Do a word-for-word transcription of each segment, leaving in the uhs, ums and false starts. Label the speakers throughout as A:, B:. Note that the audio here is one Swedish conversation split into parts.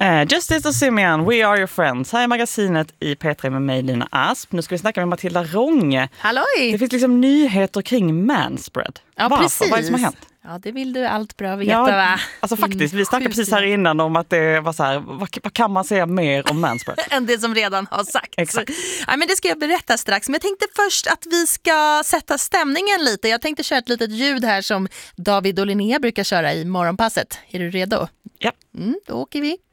A: Uh, Justice och Simeon, we are your friends. Här är magasinet i P tre med mig, Lina Asp. Nu ska vi snacka med Matilda Rånge.
B: Halloj!
A: Det finns liksom nyheter kring manspread.
B: Ja,
A: Varför?
B: precis.
A: Vad är det som har hänt?
B: Ja, det vill du allt bra veta,
A: ja,
B: va?
A: Alltså faktiskt, vi snackade precis här innan om att det var så här, vad, vad kan man säga mer om manspread?
B: Än det som redan har sagt.
A: Exakt.
B: Ja, men det ska jag berätta strax. Men jag tänkte först att vi ska sätta stämningen lite. Jag tänkte köra ett litet ljud här som David och Linnea brukar köra i morgonpasset. Är du redo?
A: Ja.
B: Mm, då åker vi.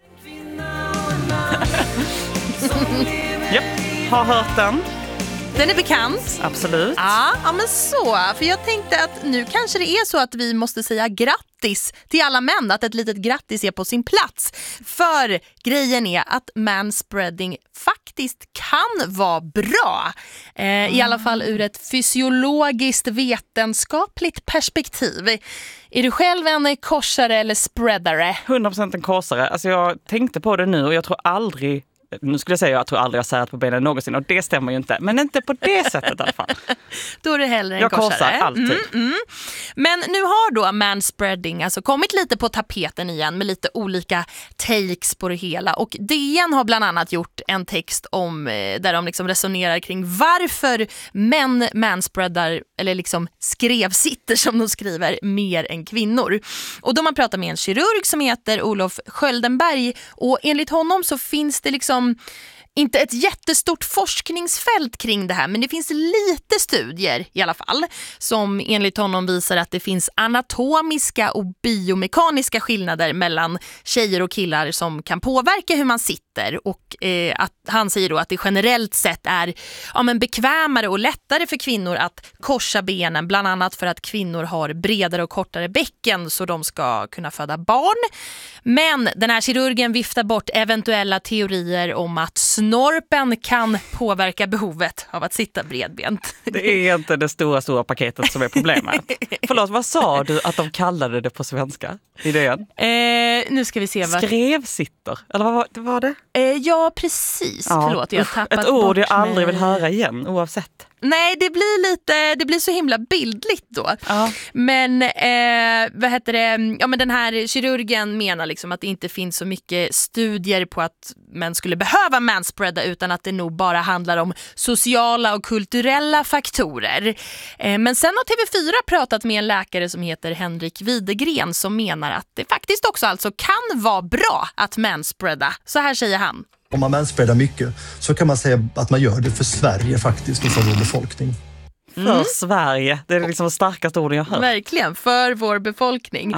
A: Ja, har hört den.
B: Den är bekant.
A: Absolut.
B: Ja, ja, men så. För jag tänkte att nu kanske det är så att vi måste säga grattis till alla män. Att ett litet grattis är på sin plats. För grejen är att manspreading faktiskt kan vara bra. Eh, mm. I alla fall ur ett fysiologiskt vetenskapligt perspektiv. Är du själv en korsare eller spreadare?
A: hundra procent en korsare. Alltså jag tänkte på det nu och jag tror aldrig... Nu skulle jag säga att jag tror aldrig jag har särat på benen någonsin och det stämmer ju inte. Men inte på det sättet i alla fall.
B: Då är det hellre en
A: jag
B: korsare.
A: korsar alltid.
B: Mm, mm. Men nu har då manspreading alltså kommit lite på tapeten igen med lite olika takes på det hela. Och D N har bland annat gjort en text om där de liksom resonerar kring varför män manspreadar eller liksom skrevsitter som de skriver mer än kvinnor. Och då man pratar med en kirurg som heter Olof Sköldenberg och enligt honom så finns det liksom inte ett jättestort forskningsfält kring det här, men det finns lite studier i alla fall som enligt honom visar att det finns anatomiska och biomekaniska skillnader mellan tjejer och killar som kan påverka hur man sitter och eh, att han säger då att det generellt sett är ja, men bekvämare och lättare för kvinnor att korsa benen, bland annat för att kvinnor har bredare och kortare bäcken så de ska kunna föda barn. Men den här kirurgen viftar bort eventuella teorier om att snorpen kan påverka behovet av att sitta bredbent.
A: Det är inte det stora, stora paketet som är problemet. Förlåt, vad sa du att de kallade det på svenska? Idén?
B: Eh, nu ska vi se vad...
A: Skrevsitter, eller vad var, det var det?
B: Eh, ja, precis. Ja. Förlåt, jag har tappat
A: ett ord
B: bort
A: jag aldrig
B: mig.
A: vill höra igen, oavsett.
B: Nej, det blir lite, det blir så himla bildligt då.
A: Ja.
B: Men eh, vad heter det? Ja, men den här kirurgen menar liksom att det inte finns så mycket studier på att män skulle behöva manspreada utan att det nog bara handlar om sociala och kulturella faktorer. Eh, men sen har T V fyra pratat med en läkare som heter Henrik Widegren som menar att det faktiskt också alltså kan vara bra att manspreada. Så här säger han.
C: Om man manspreadar mycket så kan man säga att man gör det för Sverige faktiskt och för vår befolkning.
A: För mm. Sverige, det är liksom det starkaste orden jag hört.
B: Verkligen, för vår befolkning.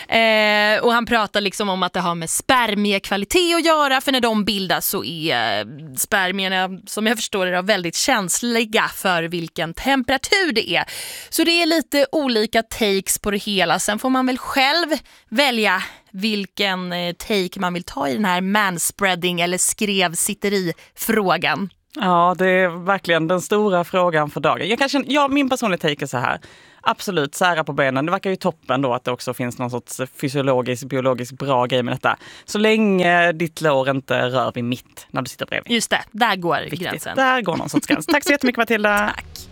B: Eh, och han pratar liksom om att det har med spermiekvalitet att göra, för när de bildas så är spermierna, som jag förstår det, väldigt känsliga för vilken temperatur det är. Så det är lite olika takes på det hela. Sen får man väl själv välja vilken take man vill ta i den här manspreading eller skrevsitteri-frågan.
A: Ja, det är verkligen den stora frågan för dagen. Jag kan känna, ja, min personliga take är så här. Absolut, sära på benen. Det verkar ju toppen då att det också finns någon sorts fysiologisk, biologisk bra grej med detta. Så länge ditt lår inte rör vid mitt när du sitter bredvid.
B: Just det, där går
A: Viktigt.
B: gränsen.
A: Där går någon sorts gräns. Tack så jättemycket, Matilda.
B: Tack.